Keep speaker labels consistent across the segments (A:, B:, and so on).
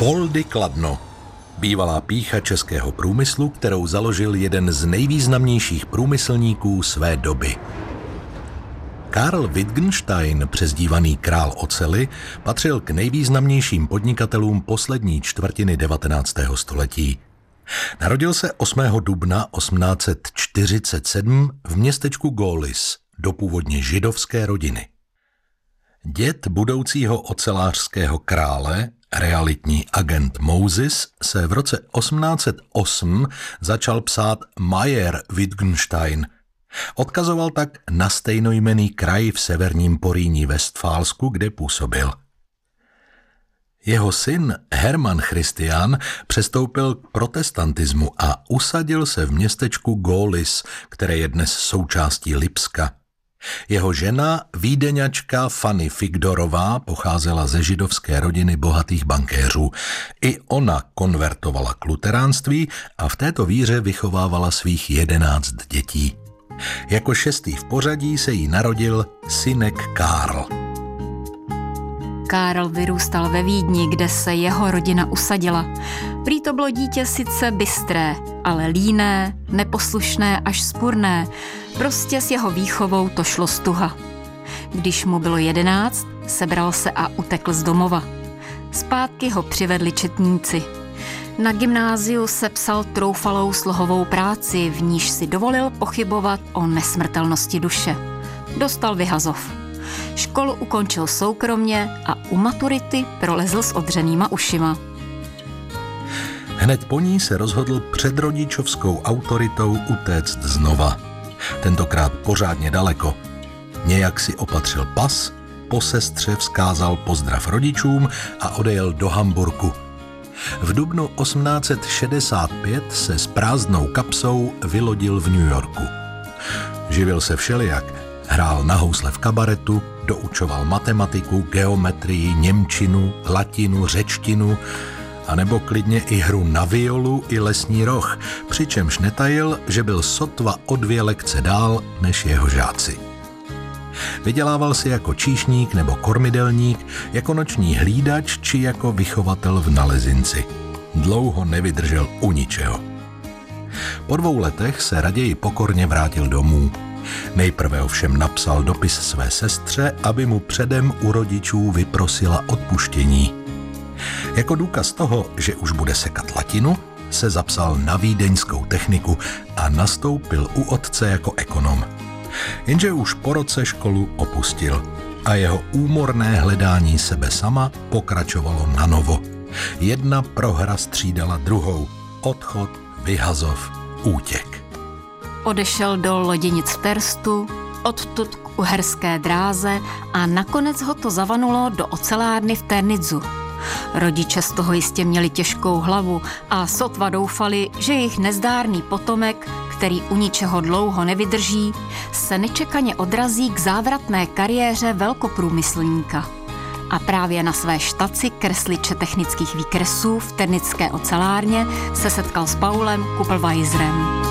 A: Poldy Kladno. Bývalá pýcha českého průmyslu, kterou založil jeden z nejvýznamnějších průmyslníků své doby. Karl Wittgenstein, přezdívaný král oceli, patřil k nejvýznamnějším podnikatelům poslední čtvrtiny 19. století. Narodil se 8. dubna 1847 v městečku Golis do původně židovské rodiny. Děd budoucího ocelářského krále, realitní agent Moses, se v roce 1808 začal psát Meyer Wittgenstein. Odkazoval tak na stejnojmenný kraj v severním Porýní Vestfálsku, kde působil. Jeho syn Hermann Christian přestoupil k protestantismu a usadil se v městečku Golis, které je dnes součástí Lipska. Jeho žena, Vídeňačka Fanny Figdorová, pocházela ze židovské rodiny bohatých bankéřů. I ona konvertovala k luteránství a v této víře vychovávala svých 11 dětí. Jako 6. v pořadí se jí narodil synek Karl.
B: Karl vyrůstal ve Vídni, kde se jeho rodina usadila. Prý to bylo dítě sice bystré, ale líné, neposlušné až vzpurné. Prostě s jeho výchovou to šlo stuha. Když mu bylo 11, sebral se a utekl z domova. Zpátky ho přivedli četníci. Na gymnáziu se psal troufalou slohovou práci, v níž si dovolil pochybovat o nesmrtelnosti duše. Dostal vyhazov. Školu ukončil soukromně a u maturity prolezl s odřenýma ušima.
A: Hned po ní se rozhodl před rodičovskou autoritou utéct znova. Tentokrát pořádně daleko. Nějak si opatřil pas, po sestře vzkázal pozdrav rodičům a odejel do Hamburku. V dubnu 1865 se s prázdnou kapsou vylodil v New Yorku. Živil se všelijak. Hrál na housle v kabaretu, doučoval matematiku, geometrii, němčinu, latinu, řečtinu, anebo klidně i hru na violu i lesní roh, přičemž netajil, že byl sotva o 2 lekce dál než jeho žáci. Vydělával si jako číšník nebo kormidelník, jako noční hlídač či jako vychovatel v nalezinci. Dlouho nevydržel u ničeho. Po 2 letech se raději pokorně vrátil domů. Nejprve ovšem napsal dopis své sestře, aby mu předem u rodičů vyprosila odpuštění. Jako důkaz toho, že už bude sekat latinu, se zapsal na vídeňskou techniku a nastoupil u otce jako ekonom. Jenže už po roce školu opustil a jeho úmorné hledání sebe sama pokračovalo nanovo. Jedna prohra střídala druhou. Odchod, vyhazov, útěk.
B: Odešel do loděnic v Terstu, odtud k uherské dráze a nakonec ho to zavanulo do ocelárny v Ternitzu. Rodiče z toho jistě měli těžkou hlavu a sotva doufali, že jejich nezdárný potomek, který u ničeho dlouho nevydrží, se nečekaně odrazí k závratné kariéře velkoprůmyslníka. A právě na své štaci kresliče technických výkresů v ternické ocelárně se setkal s Paulem Kupelweiserem.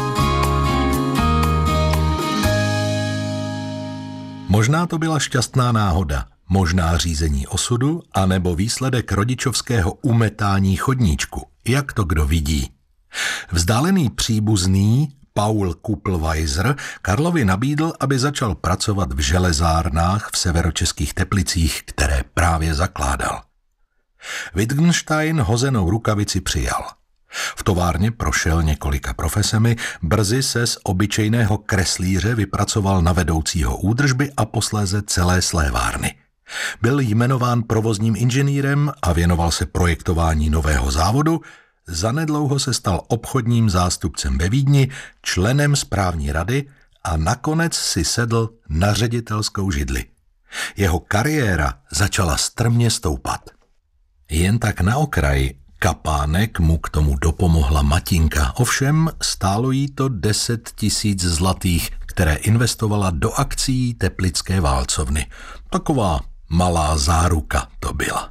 A: Možná to byla šťastná náhoda, možná řízení osudu, anebo výsledek rodičovského umetání chodníčku, jak to kdo vidí. Vzdálený příbuzný Paul Kupelweiser Karlovi nabídl, aby začal pracovat v železárnách v severočeských Teplicích, které právě zakládal. Wittgenstein hozenou rukavici přijal. V továrně prošel několika profesemi, brzy se z obyčejného kreslíře vypracoval na vedoucího údržby a posléze celé slévárny. Byl jmenován provozním inženýrem a věnoval se projektování nového závodu, zanedlouho se stal obchodním zástupcem ve Vídni, členem správní rady a nakonec si sedl na ředitelskou židli. Jeho kariéra začala strmě stoupat. Jen tak na okraji, kapánek mu k tomu dopomohla matinka, ovšem stálo jí to 10 000 zlatých, které investovala do akcií teplické válcovny. Taková malá záruka to byla.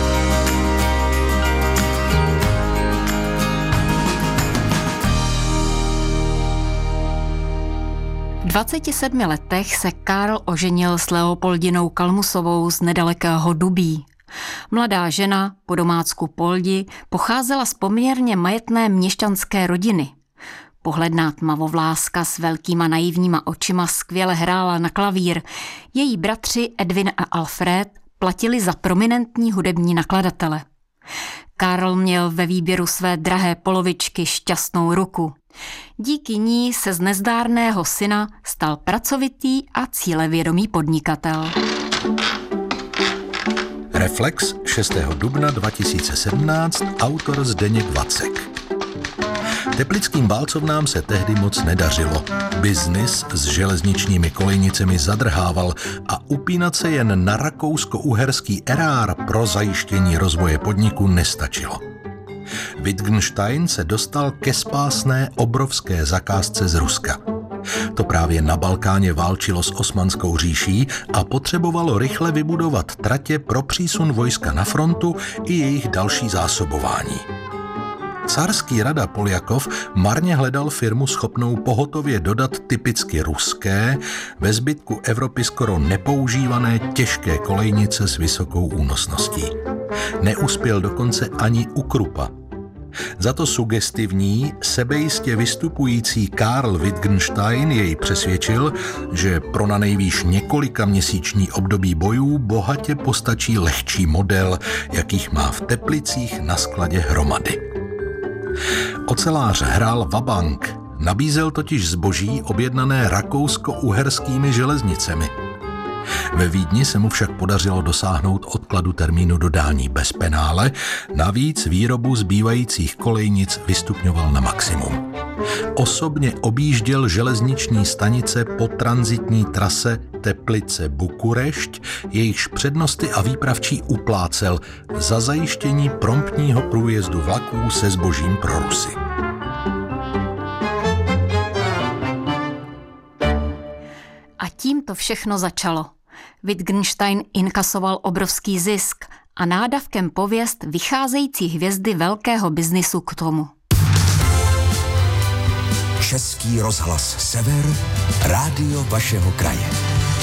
B: V 27 letech se Karl oženil s Leopoldinou Kalmusovou z nedalekého Dubí. Mladá žena, po domácku Poldi, pocházela z poměrně majetné měšťanské rodiny. Pohledná tmavovláska s velkýma naivníma očima skvěle hrála na klavír. Její bratři Edwin a Alfred platili za prominentní hudební nakladatele. Karl měl ve výběru své drahé polovičky šťastnou ruku. Díky ní se z nezdárného syna stal pracovitý a cílevědomý podnikatel.
A: Reflex 6. dubna 2017, autor Zdeněk Vacek. Teplickým válcovnám se tehdy moc nedařilo. Biznis s železničními kolejnicemi zadrhával a upínat se jen na rakousko-uherský erár pro zajištění rozvoje podniku nestačilo. Wittgenstein se dostal ke spásné obrovské zakázce z Ruska. To právě na Balkáně válčilo s Osmanskou říší a potřebovalo rychle vybudovat tratě pro přísun vojska na frontu i jejich další zásobování. Carský rada Poljakov marně hledal firmu schopnou pohotově dodat typicky ruské, ve zbytku Evropy skoro nepoužívané těžké kolejnice s vysokou únosností. Neuspěl dokonce ani u Kruppa. Za to sugestivní, sebejistě vystupující Karl Wittgenstein jej přesvědčil, že pro nanejvýš několika měsíční období bojů bohatě postačí lehčí model, jakých má v Teplicích na skladě hromady. Ocelář hrál vabank, nabízel totiž zboží objednané rakousko-uherskými železnicemi. Ve Vídni se mu však podařilo dosáhnout odkladu termínu dodání bez penále, navíc výrobu zbývajících kolejnic vystupňoval na maximum. Osobně objížděl železniční stanice po tranzitní trase Teplice-Bukurešť, jejichž přednosty a výpravčí uplácel za zajištění promptního průjezdu vlaků se zbožím pro Rusy.
B: A tím to všechno začalo. Wittgenstein inkasoval obrovský zisk a nádavkem pověst vycházející hvězdy velkého biznisu k tomu.
C: Český rozhlas Sever, rádio vašeho kraje.